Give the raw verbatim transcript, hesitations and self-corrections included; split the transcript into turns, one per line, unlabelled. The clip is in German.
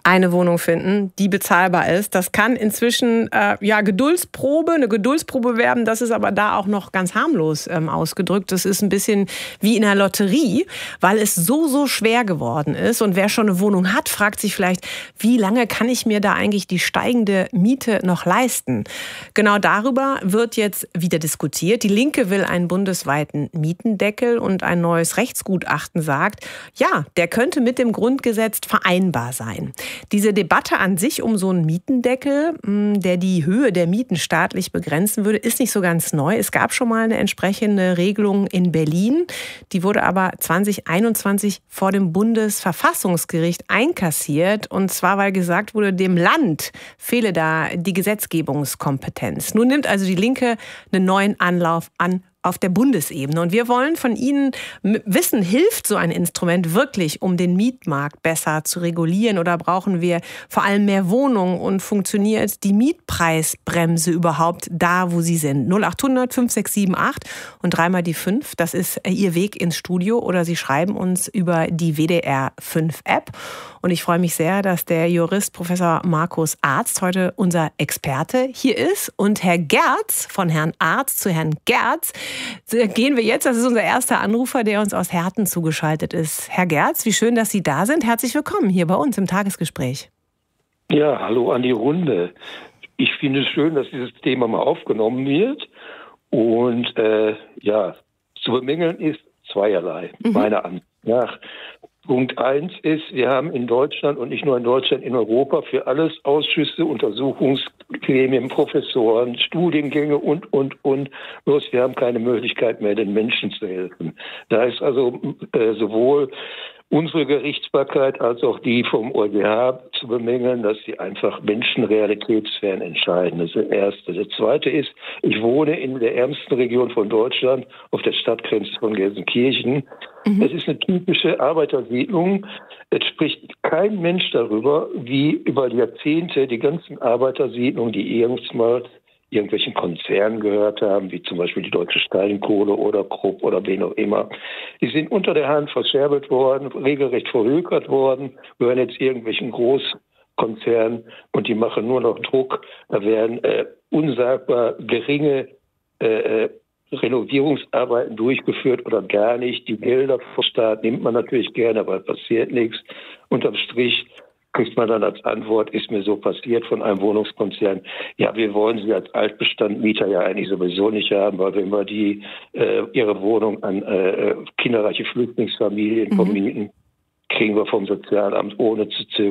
eine Wohnung finden, die bezahlbar ist. Das kann inzwischen äh, ja Geduldsprobe, eine Geduldsprobe werden. Das ist aber da auch noch ganz harmlos ähm, ausgedrückt. Das ist ein bisschen wie in der Lotterie, weil es so, so schwer geworden ist. Und wer schon eine Wohnung hat, fragt sich vielleicht, wie lange kann ich mir da eigentlich die steigende Miete noch leisten? Genau darüber wird jetzt wieder diskutiert. Die Linke will einen bundesweiten Mietendeckel und ein neues Rechtsgutachten sagt, ja, der könnte mit dem Grundgesetz vereinbar sein. Diese Debatte an sich um so einen Mietendeckel, der die Höhe der Mieten staatlich begrenzen würde, ist nicht so ganz neu. Es gab schon mal eine entsprechende Regelung in Berlin. Die wurde aber zwanzig einundzwanzig vor dem Bundesverfassungsgericht einkassiert. Und zwar, weil gesagt wurde, dem Land fehle da die Gesetzgebungskompetenz. Nun nimmt also die Linke einen neuen Anlauf an auf der Bundesebene. Und wir wollen von Ihnen wissen, hilft so ein Instrument wirklich, um den Mietmarkt besser zu regulieren? Oder brauchen wir vor allem mehr Wohnungen und funktioniert die Mietpreisbremse überhaupt da, wo sie sind? null acht hundert fünf sechs sieben acht und dreimal die fünf. Das ist Ihr Weg ins Studio oder Sie schreiben uns über die W D R fünf App. Und ich freue mich sehr, dass der Jurist Professor Markus Arzt heute unser Experte hier ist. Und Herr Gerz, von Herrn Arzt zu Herrn Gerz, gehen wir jetzt. Das ist unser erster Anrufer, der uns aus Herten zugeschaltet ist. Herr Gerz, wie schön, dass Sie da sind. Herzlich willkommen hier bei uns im Tagesgespräch.
Ja, hallo an die Runde. Ich finde es schön, dass dieses Thema mal aufgenommen wird. Und äh, ja, zu bemängeln ist zweierlei, mhm. meiner Ansicht nach. Punkt eins ist, wir haben in Deutschland und nicht nur in Deutschland, in Europa für alles Ausschüsse, Untersuchungsgremien, Professoren, Studiengänge und, und, und. Bloß wir haben keine Möglichkeit mehr, den Menschen zu helfen. Da ist also äh, sowohl unsere Gerichtsbarkeit als auch die vom O G H zu bemängeln, dass sie einfach menschenrealitätsfern entscheiden. Das ist das Erste. Das Zweite ist, ich wohne in der ärmsten Region von Deutschland, auf der Stadtgrenze von Gelsenkirchen. Mhm. Es ist eine typische Arbeitersiedlung. Es spricht kein Mensch darüber, wie über Jahrzehnte die ganzen Arbeitersiedlungen, die irgendwann mal irgendwelchen Konzernen gehört haben, wie zum Beispiel die Deutsche Steinkohle oder Krupp oder wen auch immer. Die sind unter der Hand verscherbelt worden, regelrecht verhökert worden, gehören jetzt irgendwelchen Großkonzernen und die machen nur noch Druck. Da werden äh, unsagbar geringe äh, Renovierungsarbeiten durchgeführt oder gar nicht. Die Gelder vom Staat nimmt man natürlich gerne, aber passiert nichts. Unterm Strich kriegt man dann als Antwort, ist mir so passiert von einem Wohnungskonzern, ja, wir wollen sie als Altbestandmieter ja eigentlich sowieso nicht haben, weil wenn wir die äh, ihre Wohnung an äh, kinderreiche Flüchtlingsfamilien vermieten, mhm. kriegen wir vom Sozialamt ohne zu zögern